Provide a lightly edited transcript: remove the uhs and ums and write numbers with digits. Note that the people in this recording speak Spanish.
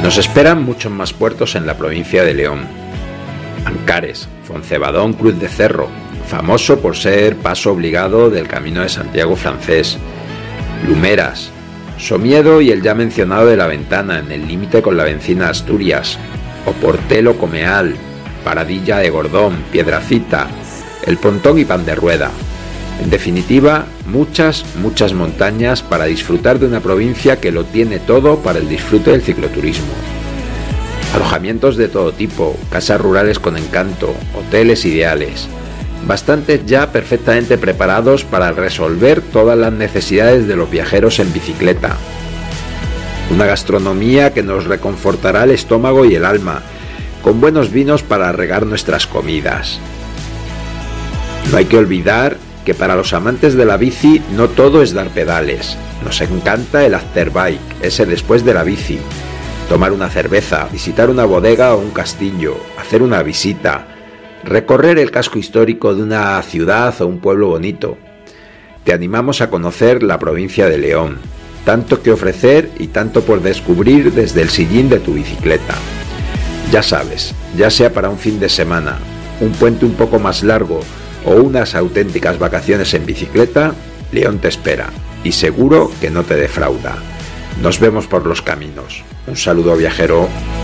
Nos esperan muchos más puertos en la provincia de León. Ancares, Foncebadón, Cruz de Cerro, famoso por ser paso obligado del Camino de Santiago francés. Lumeras, Somiedo y el ya mencionado de La Ventana, en el límite con la vecina Asturias. Oportel, Comeal, Paradilla de Gordón, Piedracita, El Pontón y Pan de Rueda. En definitiva, muchas montañas para disfrutar de una provincia que lo tiene todo para el disfrute del cicloturismo. Alojamientos de todo tipo, casas rurales con encanto, hoteles ideales, bastantes ya perfectamente preparados para resolver todas las necesidades de los viajeros en bicicleta. Una gastronomía que nos reconfortará el estómago y el alma, con buenos vinos para regar nuestras comidas. No hay que olvidar que para los amantes de la bici no todo es dar pedales. Nos encanta el afterbike, ese después de la bici. Tomar una cerveza, visitar una bodega o un castillo, hacer una visita, recorrer el casco histórico de una ciudad o un pueblo bonito. Te animamos a conocer la provincia de León, tanto que ofrecer y tanto por descubrir desde el sillín de tu bicicleta. Ya sabes, ya sea para un fin de semana, un puente un poco más largo o unas auténticas vacaciones en bicicleta, León te espera y seguro que no te defrauda. Nos vemos por los caminos. Un saludo, viajero.